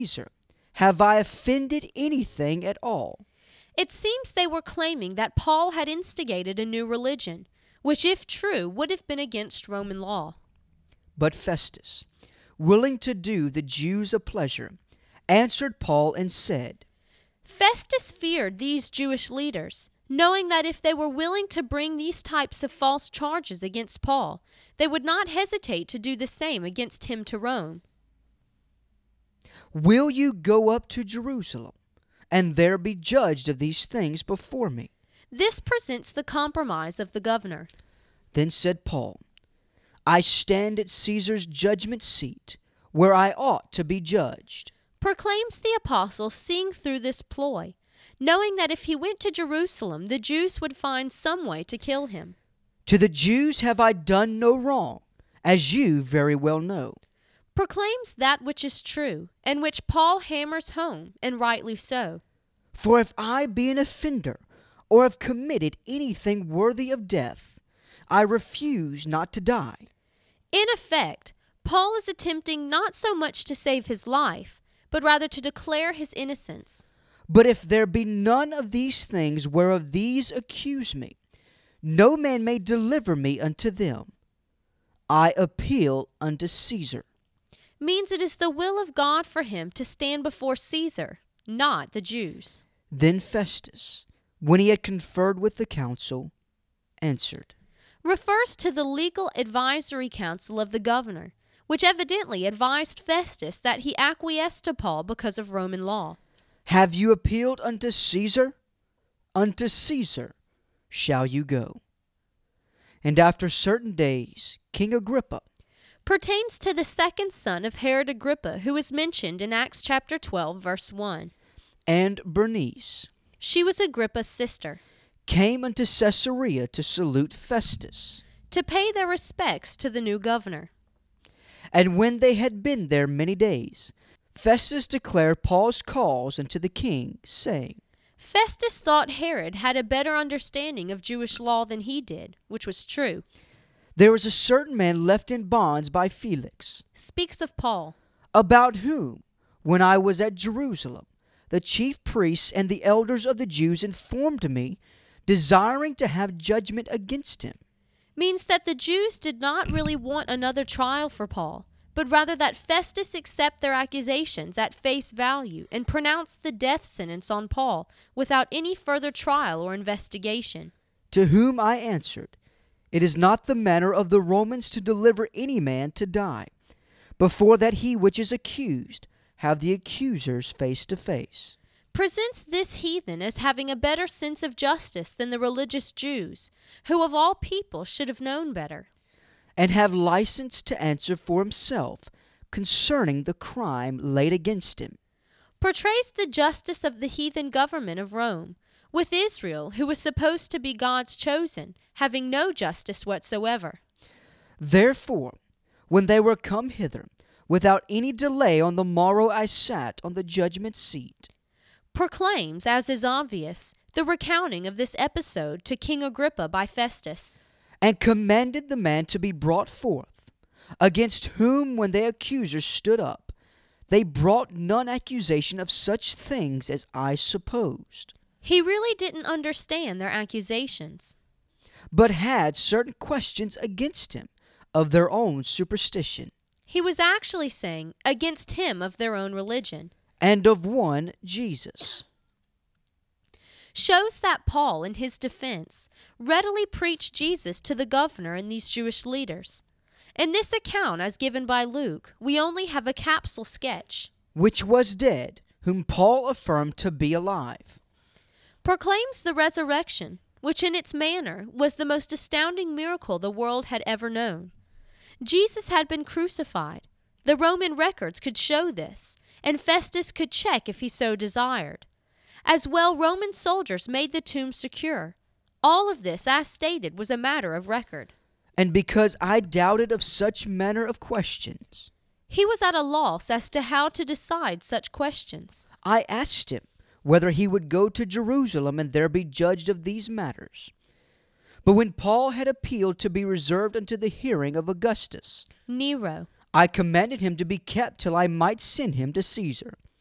Caesar. Have I offended anything at all? It seems they were claiming that Paul had instigated a new religion, which, if true, would have been against Roman law. But Festus, willing to do the Jews a pleasure, answered Paul and said, Festus feared these Jewish leaders, knowing that if they were willing to bring these types of false charges against Paul, they would not hesitate to do the same against him to Rome. Will you go up to Jerusalem, and there be judged of these things before me? This presents the compromise of the governor. Then said Paul, I stand at Caesar's judgment seat, where I ought to be judged. Proclaims the apostle, seeing through this ploy, knowing that if he went to Jerusalem, the Jews would find some way to kill him. To the Jews have I done no wrong, as you very well know. Proclaims that which is true, and which Paul hammers home, and rightly so. For if I be an offender, or have committed anything worthy of death, I refuse not to die. In effect, Paul is attempting not so much to save his life, but rather to declare his innocence. But if there be none of these things whereof these accuse me, no man may deliver me unto them. I appeal unto Caesar. Means it is the will of God for him to stand before Caesar, not the Jews. Then Festus, when he had conferred with the council, answered. Refers to the legal advisory council of the governor, which evidently advised Festus that he acquiesced to Paul because of Roman law. Have you appealed unto Caesar? Unto Caesar shall you go. And after certain days, King Agrippa, pertains to the second son of Herod Agrippa, who is mentioned in Acts chapter 12, verse 1. and Bernice, She was Agrippa's sister, came unto Caesarea to salute Festus. to pay their respects to the new governor. And when they had been there many days, Festus declared Paul's cause unto the king, saying, Festus thought Herod had a better understanding of Jewish law than he did, which was true. There was a certain man left in bonds by Felix, Speaks of Paul. about whom, when I was at Jerusalem, the chief priests and the elders of the Jews informed me, desiring to have judgment against him. Means that the Jews did not really want another trial for Paul, but rather that Festus accept their accusations at face value and pronounce the death sentence on Paul without any further trial or investigation. To whom I answered, It is not the manner of the Romans to deliver any man to die, before that he which is accused have the accusers face to face. Presents this heathen as having a better sense of justice than the religious Jews, who of all people should have known better. And have license to answer for himself concerning the crime laid against him. Portrays the justice of the heathen government of Rome, with Israel, who was supposed to be God's chosen, having no justice whatsoever. Therefore, when they were come hither, without any delay on the morrow I sat on the judgment seat. Proclaims, as is obvious, the recounting of this episode to King Agrippa by Festus. And commanded the man to be brought forth, against whom when the accusers stood up, they brought none accusation of such things as I supposed, He really didn't understand their accusations. but had certain questions against him of their own superstition, He was actually saying against him of their own religion. and of one Jesus. Shows that Paul, in his defense, readily preached Jesus to the governor and these Jewish leaders. In this account, as given by Luke, we only have a capsule sketch. Which was dead, whom Paul affirmed to be alive. Proclaims the resurrection, which in its manner was the most astounding miracle the world had ever known. Jesus had been crucified. The Roman records could show this, and Festus could check if he so desired. As well, Roman soldiers made the tomb secure. All of this, as stated, was a matter of record. And because I doubted of such manner of questions, He was at a loss as to how to decide such questions. I asked him whether he would go to Jerusalem and there be judged of these matters. But when Paul had appealed to be reserved unto the hearing of Augustus, Nero, I commanded him to be kept till I might send him to Caesar.